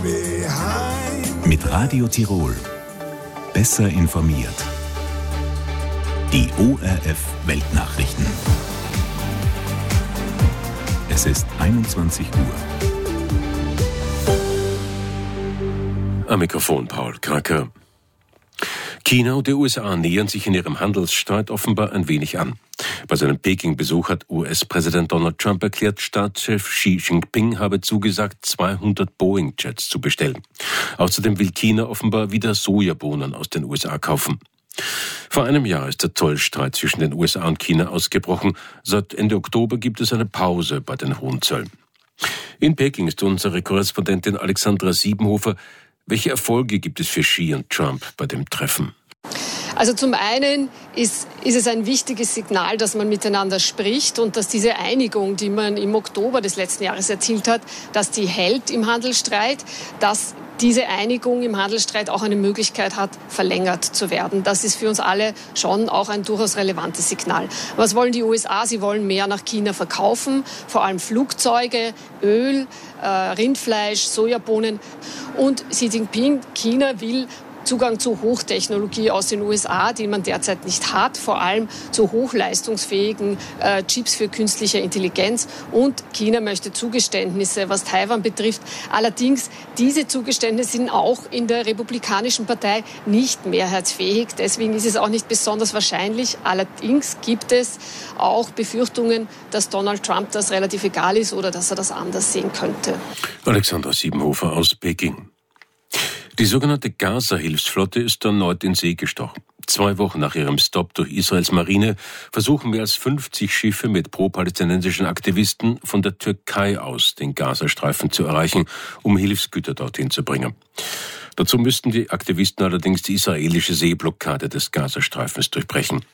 Mit Radio Tirol. Besser informiert. Die ORF Weltnachrichten. Es ist 21 Uhr. Am Mikrofon Paul Kracker. China und die USA nähern sich in ihrem Handelsstreit offenbar ein wenig an. Bei seinem Peking-Besuch hat US-Präsident Donald Trump erklärt, Staatschef Xi Jinping habe zugesagt, 200 Boeing-Jets zu bestellen. Außerdem will China offenbar wieder Sojabohnen aus den USA kaufen. Vor einem Jahr ist der Zollstreit zwischen den USA und China ausgebrochen. Seit Ende Oktober gibt es eine Pause bei den hohen Zöllen. In Peking ist unsere Korrespondentin Alexandra Siebenhofer. Welche Erfolge gibt es für Xi und Trump bei dem Treffen? Also zum einen ist es ein wichtiges Signal, dass man miteinander spricht und dass diese Einigung, die man im Oktober des letzten Jahres erzielt hat, dass die hält im Handelsstreit, dass diese Einigung im Handelsstreit auch eine Möglichkeit hat, verlängert zu werden. Das ist für uns alle schon auch ein durchaus relevantes Signal. Was wollen die USA? Sie wollen mehr nach China verkaufen, vor allem Flugzeuge, Öl, Rindfleisch, Sojabohnen. Und Xi Jinping, China will Zugang zu Hochtechnologie aus den USA, den man derzeit nicht hat, vor allem zu hochleistungsfähigen Chips für künstliche Intelligenz. Und China möchte Zugeständnisse, was Taiwan betrifft. Allerdings, diese Zugeständnisse sind auch in der Republikanischen Partei nicht mehrheitsfähig. Deswegen ist es auch nicht besonders wahrscheinlich. Allerdings gibt es auch Befürchtungen, dass Donald Trump das relativ egal ist oder dass er das anders sehen könnte. Alexandra Siebenhofer aus Peking. Die sogenannte Gaza-Hilfsflotte ist erneut in See gestochen. 2 Wochen nach ihrem Stopp durch Israels Marine versuchen mehr als 50 Schiffe mit pro-palästinensischen Aktivisten von der Türkei aus den Gazastreifen zu erreichen, um Hilfsgüter dorthin zu bringen. Dazu müssten die Aktivisten allerdings die israelische Seeblockade des Gazastreifens durchbrechen.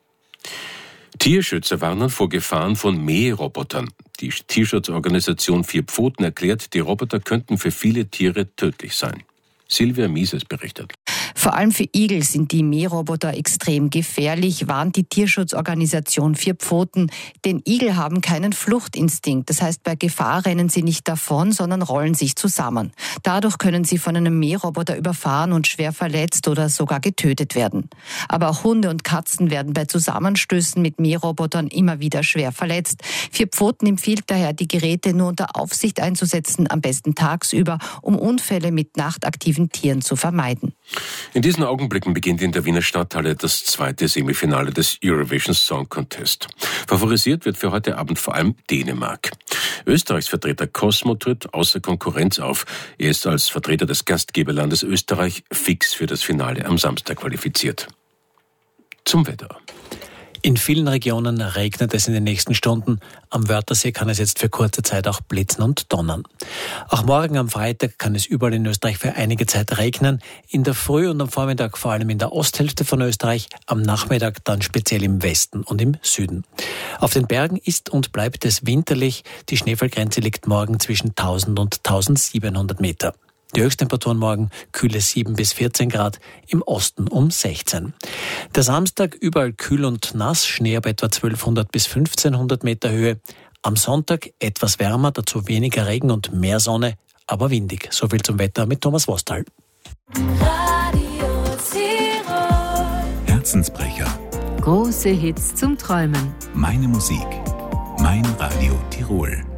Tierschützer warnen vor Gefahren von Mährobotern. Die Tierschutzorganisation Vier Pfoten erklärt, die Roboter könnten für viele Tiere tödlich sein. Silvia Mieses berichtet. Vor allem für Igel sind die Mähroboter extrem gefährlich, warnt die Tierschutzorganisation Vier Pfoten. Denn Igel haben keinen Fluchtinstinkt. Das heißt, bei Gefahr rennen sie nicht davon, sondern rollen sich zusammen. Dadurch können sie von einem Mähroboter überfahren und schwer verletzt oder sogar getötet werden. Aber auch Hunde und Katzen werden bei Zusammenstößen mit Mährobotern immer wieder schwer verletzt. Vier Pfoten empfiehlt daher, die Geräte nur unter Aufsicht einzusetzen, am besten tagsüber, um Unfälle mit nachtaktiven Tieren zu vermeiden. In diesen Augenblicken beginnt in der Wiener Stadthalle das 2. Semifinale des Eurovision Song Contest. Favorisiert wird für heute Abend vor allem Dänemark. Österreichs Vertreter Cosmo tritt außer Konkurrenz auf. Er ist als Vertreter des Gastgeberlandes Österreich fix für das Finale am Samstag qualifiziert. Zum Wetter. In vielen Regionen regnet es in den nächsten Stunden. Am Wörthersee kann es jetzt für kurze Zeit auch blitzen und donnern. Auch morgen am Freitag kann es überall in Österreich für einige Zeit regnen. In der Früh und am Vormittag vor allem in der Osthälfte von Österreich, am Nachmittag dann speziell im Westen und im Süden. Auf den Bergen ist und bleibt es winterlich. Die Schneefallgrenze liegt morgen zwischen 1000 und 1700 Meter. Die Höchsttemperaturen morgen kühle 7 bis 14 Grad, im Osten um 16. Der Samstag überall kühl und nass, Schnee ab etwa 1200 bis 1500 Meter Höhe. Am Sonntag etwas wärmer, dazu weniger Regen und mehr Sonne, aber windig. So viel zum Wetter mit Thomas Wostal. Herzensbrecher. Große Hits zum Träumen. Meine Musik. Mein Radio Tirol.